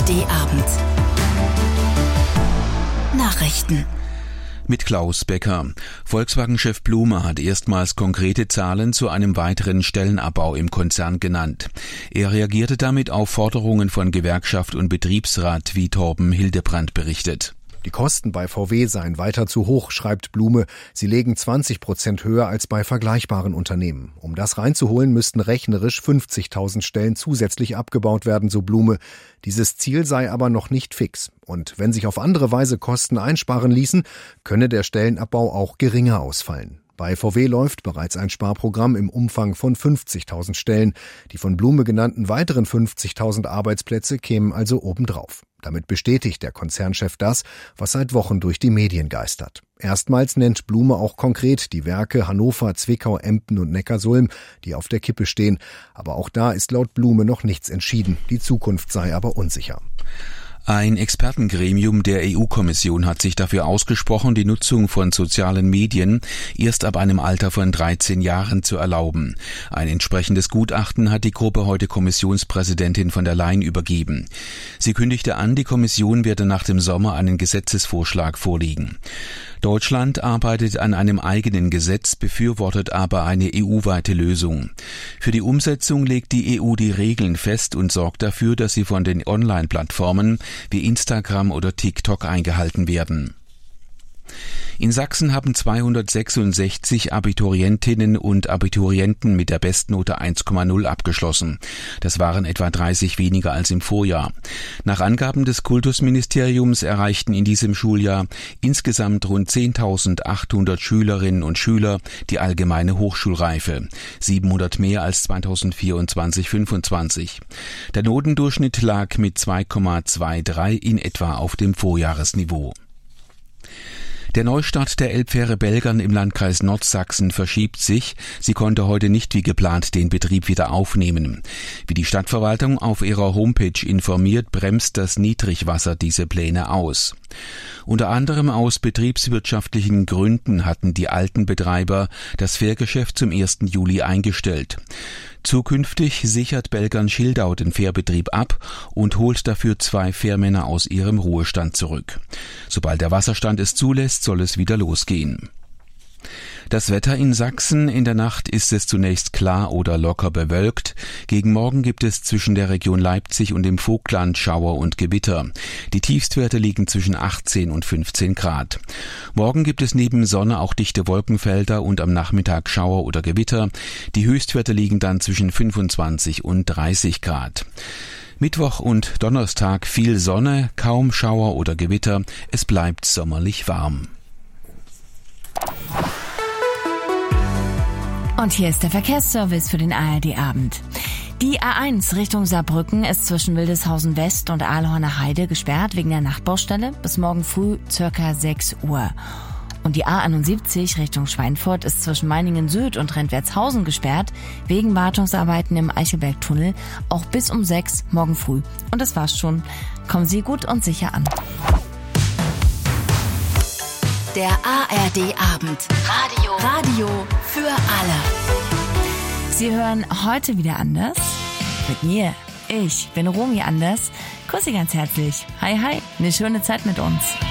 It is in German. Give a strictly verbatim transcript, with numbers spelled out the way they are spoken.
D-Abend. Nachrichten. Mit Klaus Becker. Volkswagen-Chef Blume hat erstmals konkrete Zahlen zu einem weiteren Stellenabbau im Konzern genannt. Er reagierte damit auf Forderungen von Gewerkschaft und Betriebsrat, wie Torben Hildebrand berichtet. Die Kosten bei V W seien weiter zu hoch, schreibt Blume. Sie legen zwanzig Prozent höher als bei vergleichbaren Unternehmen. Um das reinzuholen, müssten rechnerisch fünfzigtausend Stellen zusätzlich abgebaut werden, so Blume. Dieses Ziel sei aber noch nicht fix. Und wenn sich auf andere Weise Kosten einsparen ließen, könne der Stellenabbau auch geringer ausfallen. Bei V W läuft bereits ein Sparprogramm im Umfang von fünfzigtausend Stellen. Die von Blume genannten weiteren fünfzigtausend Arbeitsplätze kämen also obendrauf. Damit bestätigt der Konzernchef das, was seit Wochen durch die Medien geistert. Erstmals nennt Blume auch konkret die Werke Hannover, Zwickau, Emden und Neckarsulm, die auf der Kippe stehen. Aber auch da ist laut Blume noch nichts entschieden. Die Zukunft sei aber unsicher. Ein Expertengremium der E U-Kommission hat sich dafür ausgesprochen, die Nutzung von sozialen Medien erst ab einem Alter von dreizehn Jahren zu erlauben. Ein entsprechendes Gutachten hat die Gruppe heute Kommissionspräsidentin von der Leyen übergeben. Sie kündigte an, die Kommission werde nach dem Sommer einen Gesetzesvorschlag vorlegen. Deutschland arbeitet an einem eigenen Gesetz, befürwortet aber eine E U-weite Lösung. Für die Umsetzung legt die E U die Regeln fest und sorgt dafür, dass sie von den Online-Plattformen wie Instagram oder TikTok eingehalten werden. In Sachsen haben zweihundertsechsundsechzig Abiturientinnen und Abiturienten mit der Bestnote eins Komma null abgeschlossen. Das waren etwa dreißig weniger als im Vorjahr. Nach Angaben des Kultusministeriums erreichten in diesem Schuljahr insgesamt rund zehntausendachthundert Schülerinnen und Schüler die allgemeine Hochschulreife, siebenhundert mehr als zweitausendvierundzwanzig fünfundzwanzig. Der Notendurchschnitt lag mit zwei Komma dreiundzwanzig in etwa auf dem Vorjahresniveau. Der Neustart der Elbfähre Belgern im Landkreis Nordsachsen verschiebt sich. Sie konnte heute nicht wie geplant den Betrieb wieder aufnehmen. Wie die Stadtverwaltung auf ihrer Homepage informiert, bremst das Niedrigwasser diese Pläne aus. Unter anderem aus betriebswirtschaftlichen Gründen hatten die alten Betreiber das Fährgeschäft zum ersten Juli eingestellt. Zukünftig sichert Belgern-Schildau den Fährbetrieb ab und holt dafür zwei Fährmänner aus ihrem Ruhestand zurück. Sobald der Wasserstand es zulässt, soll es wieder losgehen. Das Wetter in Sachsen: In der Nacht ist es zunächst klar oder locker bewölkt. Gegen Morgen gibt es zwischen der Region Leipzig und dem Vogtland Schauer und Gewitter. Die Tiefstwerte liegen zwischen achtzehn und fünfzehn Grad. Morgen gibt es neben Sonne auch dichte Wolkenfelder und am Nachmittag Schauer oder Gewitter. Die Höchstwerte liegen dann zwischen fünfundzwanzig und dreißig Grad. Mittwoch und Donnerstag viel Sonne, kaum Schauer oder Gewitter. Es bleibt sommerlich warm. Und hier ist der Verkehrsservice für den A R D-Abend. Die A eins Richtung Saarbrücken ist zwischen Wildeshausen West und Ahlhorner Heide gesperrt wegen der Nachtbaustelle bis morgen früh circa sechs Uhr. Und die A einundsiebzig Richtung Schweinfurt ist zwischen Meiningen Süd und Rentwertshausen gesperrt wegen Wartungsarbeiten im Eichelbergtunnel auch bis um sechs morgen früh. Und das war's schon. Kommen Sie gut und sicher an. Der A R D-Abend. Radio. Radio für alle. Sie hören heute wieder anders. Mit mir. Ich bin Romy Anders. Grüß Sie ganz herzlich. Hi, hi. Eine schöne Zeit mit uns.